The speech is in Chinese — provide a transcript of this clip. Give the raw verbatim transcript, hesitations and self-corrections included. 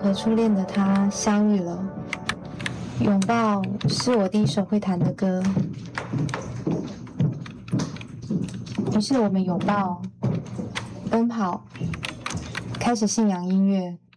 和初恋的他相遇了。拥抱是我第一首会弹的歌，于是我们拥抱、奔跑，开始信仰音乐。